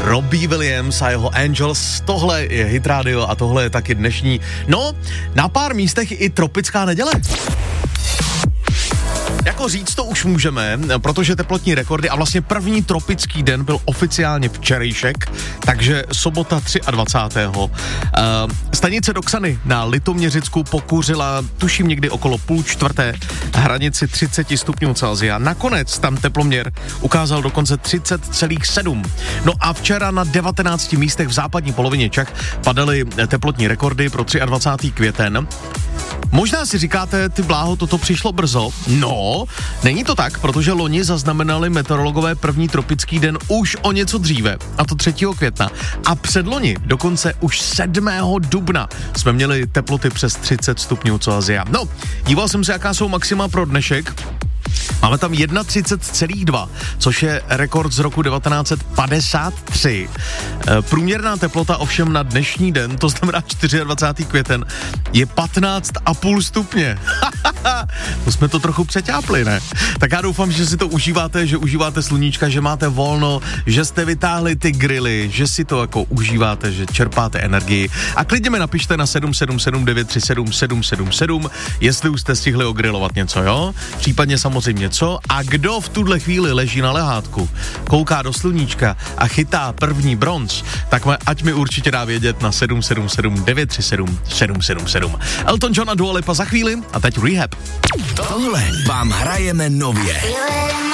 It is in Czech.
Robbie Williams a jeho Angels. Tohle je Hit Radio a tohle je taky dnešní, no, na pár místech i tropická neděle. Jako říct to už můžeme, protože teplotní rekordy a vlastně první tropický den byl oficiálně včerejšek, takže sobota 23. Stanice Doxany na Litoměřicku pokuřila, tuším někdy okolo 3:30 hranici 30 stupňů Celsia. Nakonec tam teploměr ukázal dokonce 30,7. No a včera na 19 místech v západní polovině Čech padaly teplotní rekordy pro 23. květen. Možná si říkáte, ty bláho, toto přišlo brzo. No, není to tak, protože loni zaznamenali meteorologové první tropický den už o něco dříve, a to 3. května. A předloni, dokonce už 7. dubna, jsme měli teploty přes 30 stupňů Celsia. No, díval jsem se, jaká jsou maxima pro dnešek. Máme tam 31,2, což je rekord z roku 1953. Průměrná teplota ovšem na dnešní den, to znamená 24. květen, je 15,5 stupně. To jsme to trochu přeťápli, ne? Tak já doufám, že si to užíváte, že užíváte sluníčka, že máte volno, že jste vytáhli ty grily, že si to jako užíváte, že čerpáte energii. A klidně mi napište na 777 937 777, jestli už jste stihli ogrilovat něco, jo? Případně samozřejmě co? A kdo v tuhle chvíli leží na lehátku, kouká do sluníčka a chytá první bronz, tak ať mi určitě dá vědět na 777 937 777. Elton John a Dua Lipa za chvíli a teď Rehab. Tohle vám hrajeme nově.